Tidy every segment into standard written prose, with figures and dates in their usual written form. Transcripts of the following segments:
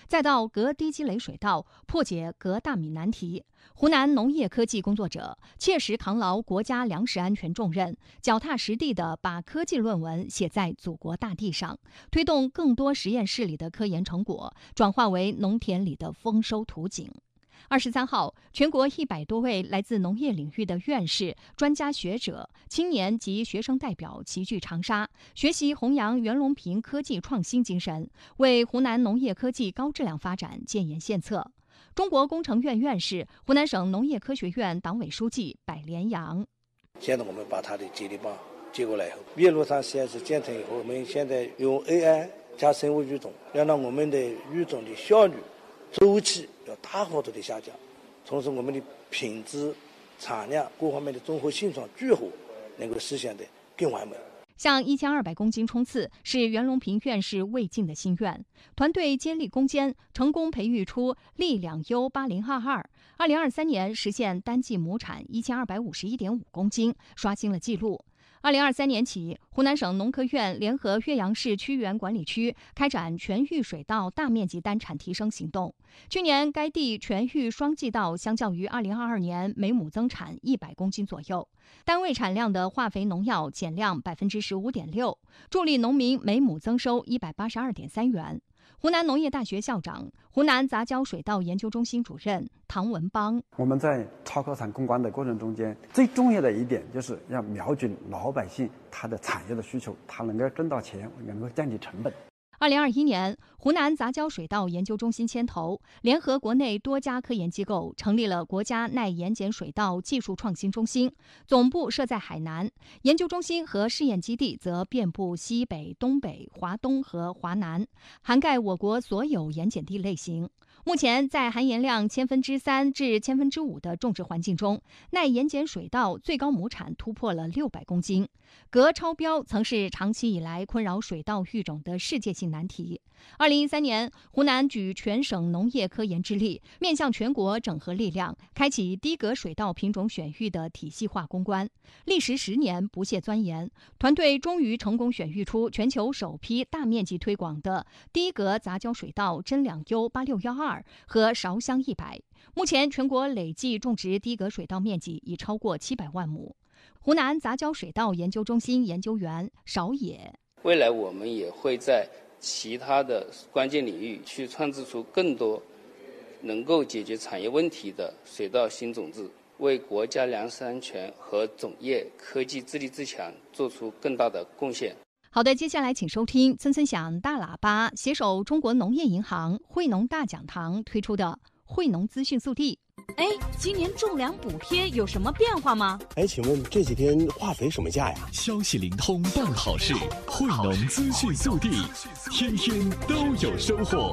再到革低积累水稻，破解革大米难题。湖南农业科技工作者切实扛牢国家粮食安全重任，脚踏实地地把科技论文写在祖国大地上，推动更多实验室里的科研成果转化为农田里的丰收图景。23号，全国100多位来自农业领域的院士、专家学者、青年及学生代表齐聚长沙，学习弘扬袁隆平科技创新精神，为湖南农业科技高质量发展建言献策。中国工程院院士、湖南省农业科学院党委书记柏连阳： 现在我们把它的接力棒接过来以后，岳麓山实验室建成以后，我们现在用 AI 加生物育种，要让我们的育种的效率、周期要大幅度的下降，同时我们的品质、产量各方面的综合性状聚合能够实现的更完美。 向1200公斤冲刺是袁隆平院士未尽的心愿，团队接力攻坚，成功培育出力两优8022，2023年实现单季亩产1251.5公斤，刷新了纪录。2023年起，湖南省农科院联合岳阳市屈原管理区开展全域水稻大面积单产提升行动。去年该地全域双季稻相较于2022年每亩增产100公斤左右，单位产量的化肥农药减量15.6%，助力农民每亩增收182.3元。湖南农业大学校长、湖南杂交水稻研究中心主任唐文邦： 我们在超高产攻关的过程中间，最重要的一点就是要瞄准老百姓他的产业的需求，他能够挣到钱，能够降低成本。 2021年，湖南杂交水稻研究中心牵头，联合国内多家科研机构，成立了国家耐盐碱水稻技术创新中心，总部设在海南，研究中心和试验基地则遍布西北、东北、华东和华南，涵盖我国所有盐碱地类型。目前，在含盐量3%至5%的种植环境中，耐盐碱水稻最高亩产突破了600公斤。革超标曾是长期以来困扰水稻育种的世界性难题。2013年，湖南举全省农业科研之力，面向全国整合力量，开启低革水稻品种选育的体系化攻关。历时10年不懈钻研，团队终于成功选育出全球首批大面积推广的低革杂交水稻真两优8612和韶香100。目前全国累计种植低革水稻面积已超过700万亩。湖南杂交水稻研究中心研究员邵野： 未来我们也会在其他的关键领域去创制出更多能够解决产业问题的水稻新种子，为国家粮食安全和种业科技自立自强做出更大的贡献。 好的，接下来请收听村村响大喇叭携手中国农业银行惠农大讲堂推出的惠农资讯速递。 今年种粮补贴有什么变化吗？ 请问这几天化肥什么价呀？ 消息灵通办好事，惠农资讯速递，天天都有收获。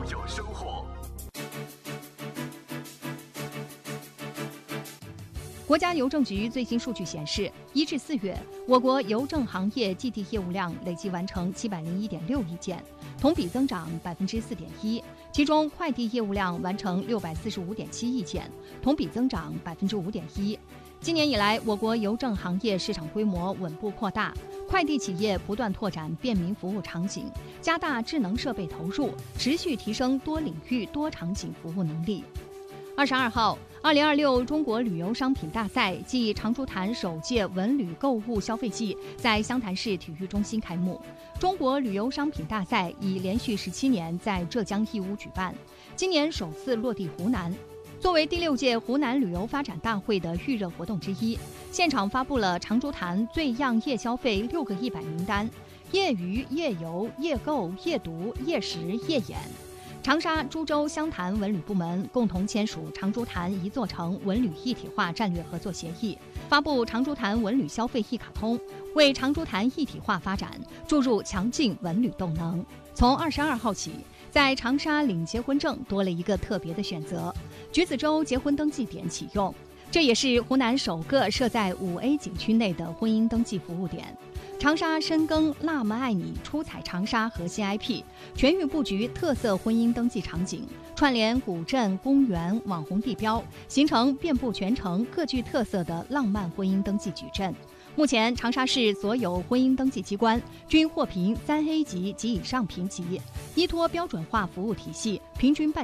国家邮政局最新数据显示，1至4月，我国邮政行业寄递业务量累计完成701.6亿件，同比增长4.1%。其中，快递业务量完成645.7亿件，同比增长5.1%。今年以来，我国邮政行业市场规模稳步扩大，快递企业不断拓展便民服务场景，加大智能设备投入，持续提升多领域多场景服务能力。22号，2026中国旅游商品大赛暨长株潭首届文旅购物消费季在湘潭市体育中心开幕。中国旅游商品大赛已连续17年在浙江义乌举办，今年首次落地湖南。作为第6届湖南旅游发展大会的预热活动之一，现场发布了长株潭最样夜消费6个100名单：夜娱、夜游、夜购、夜读、夜食、夜演。长沙、株洲、湘潭文旅部门共同签署长株潭一座城文旅一体化战略合作协议，发布长株潭文旅消费一卡通，为长株潭一体化发展注入强劲文旅动能。从22号起，在长沙领结婚证多了一个特别的选择——橘子洲结婚登记点启用，这也是湖南首个设在5A 景区内的婚姻登记服务点。长沙深耕辣么爱你出彩长沙核心 IP， 全域布局特色婚姻登记场景，串联古镇、公园、网红地标，形成遍布全城各具特色的浪漫婚姻登记矩阵。目前，长沙市所有婚姻登记机关均获评3A 级及以上评级，依托标准化服务体系，平均办